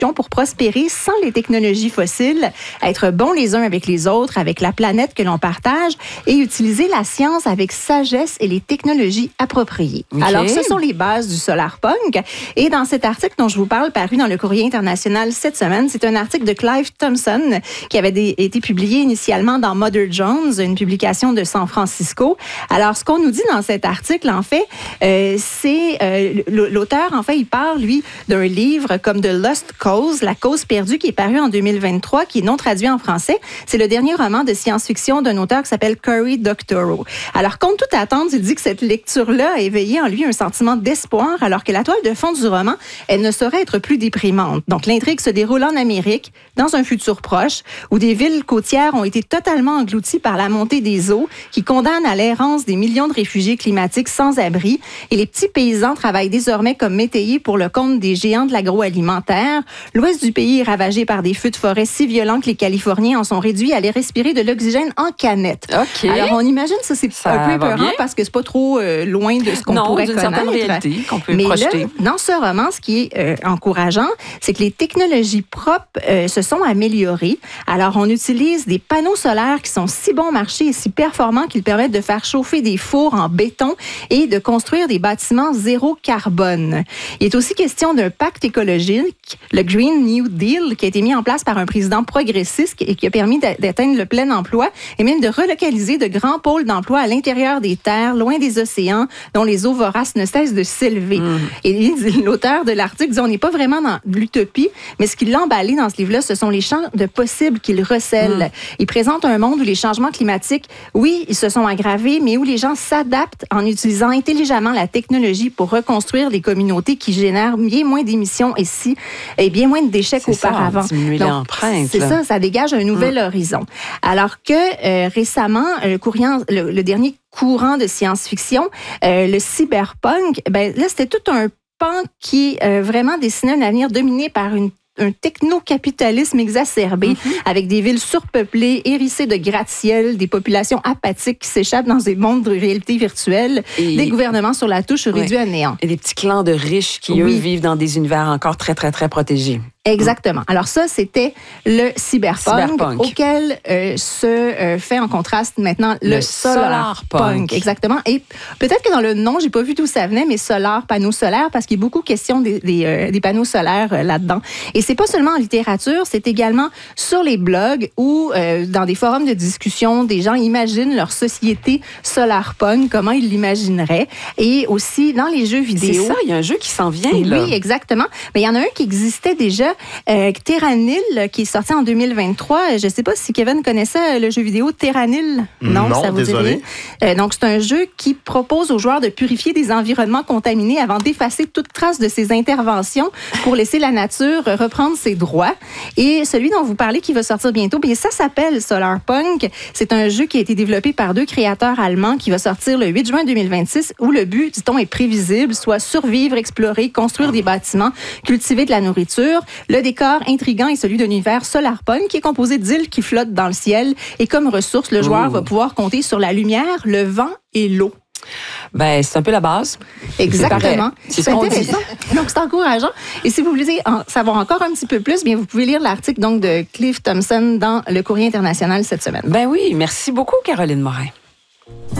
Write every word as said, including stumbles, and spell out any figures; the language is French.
pour prospérer sans les technologies fossiles, être bons les uns avec les autres, avec la planète que l'on partage et utiliser la science avec sagesse et les technologies appropriées. Okay. Alors, ce sont les bases du solarpunk. Et dans cet article dont je vous parle, paru dans le Courrier international cette semaine, c'est un article de Clive Thompson qui avait des, été publié initialement dans Mother Jones, une publication de San Francisco. Alors, ce qu'on nous dit dans cet article, en fait, euh, c'est euh, l'auteur, en fait, il parle, lui, d'un livre comme The Lost Cause, La cause perdue, qui est paru en deux mille vingt-trois, qui est non traduit en français. C'est le dernier roman de science-fiction d'un auteur qui s'appelle Cory Doctorow. Alors, contre toute attente, il dit que cette lecture-là a éveillé en lui un sentiment d'espoir, alors que la toile de fond du roman, elle ne saurait être plus déprimante. Donc, l'intrigue se déroule en Amérique, dans un futur proche, où des villes côtières ont été totalement englouties par la montée des eaux, qui condamne à l'errance des millions de réfugiés climatiques sans abri. Et les petits paysans travaillent désormais comme métayers pour le compte des géants de l'agroalimentaire. L'ouest du pays est ravagé par des feux de forêt si violents que les Californiens en sont réduits à aller respirer de l'oxygène en canette. Okay. Alors, on imagine ça, c'est ça un peu épeurant parce que c'est pas trop euh, loin de ce qu'on non, pourrait d'une connaître. certaine réalité qu'on peut Mais projeter. Là, dans ce roman, ce qui est euh, encourageant, c'est que les technologies propres euh, se sont améliorées. Alors, on utilise des panneaux solaires qui sont si bon marché et si performants qu'ils permettent de faire chauffer des fours en béton et de construire des bâtiments zéro carbone. Il est aussi question d'un pacte écologique, le Green New Deal, qui a été mis en place par un président progressiste et qui a permis d'atteindre le plein emploi et même de relocaliser de grands pôles d'emploi à l'intérieur des terres, loin des océans, dont les eaux voraces ne cessent de s'élever. Mmh. Et l'auteur de l'article dit, on n'est pas vraiment dans l'utopie, mais ce qui l'a emballé dans ce livre-là, ce sont les champs de possibles qu'il recèle. Mmh. Il présente un monde où les changements climatiques, oui, ils se sont aggravés, mais où les gens s'adaptent en utilisant intelligemment la technologie pour reconstruire des communautés qui génèrent bien moins d'émissions et, si, et bien moins de déchets qu'auparavant. Diminuer l'empreinte. C'est ça, ça dégage un nouvel mmh. horizon. Alors que euh, récemment, le, courrier, le, le dernier courant de science-fiction, euh, le cyberpunk, ben là, c'était tout un pan qui euh, vraiment dessinait un avenir dominé par une un techno-capitalisme exacerbé, mm-hmm. avec des villes surpeuplées, hérissées de gratte-ciel, des populations apathiques qui s'échappent dans des mondes de réalité virtuelle, et des gouvernements sur la touche réduits ouais. à néant. Et des petits clans de riches qui, oui. eux, vivent dans des univers encore très, très, très protégés. Exactement. Alors ça, c'était le cyberpunk, cyberpunk. auquel euh, se euh, fait en contraste maintenant le, le solarpunk. Solar Exactement. Et peut-être que dans le nom, j'ai pas vu d'où ça venait, mais solar, panneaux solaires, parce qu'il y a beaucoup question des, des, euh, des panneaux solaires euh, là-dedans. Et c'est pas seulement en littérature, c'est également sur les blogs ou euh, dans des forums de discussion, des gens imaginent leur société solarpunk, comment ils l'imagineraient. Et aussi dans les jeux vidéo. C'est ça, il y a un jeu qui s'en vient, là. Oui, exactement. Mais il y en a un qui existait déjà. Euh, Terranil, qui est sorti en deux mille vingt-trois. Je ne sais pas si Kevin connaissait le jeu vidéo Terranil. Non, non ça vous désolé. dit rien. Euh, donc, c'est un jeu qui propose aux joueurs de purifier des environnements contaminés avant d'effacer toute trace de ses interventions pour laisser la nature reprendre ses droits. Et celui dont vous parlez, qui va sortir bientôt, bien, ça s'appelle Solarpunk. C'est un jeu qui a été développé par deux créateurs allemands qui va sortir le huit juin deux mille vingt-six, où le but, dit-on, est prévisible, soit survivre, explorer, construire des bâtiments, cultiver de la nourriture. Le décor intriguant est celui d'un univers solarpunk qui est composé d'îles qui flottent dans le ciel. Et comme ressource, le joueur Ouh. va pouvoir compter sur la lumière, le vent et l'eau. Ben, c'est un peu la base. Exactement. C'est, c'est intéressant. Donc, c'est encourageant. Et si vous voulez en savoir encore un petit peu plus, bien, vous pouvez lire l'article donc, de Clive Thompson dans le Courrier international cette semaine. Ben oui, merci beaucoup, Caroline Morin.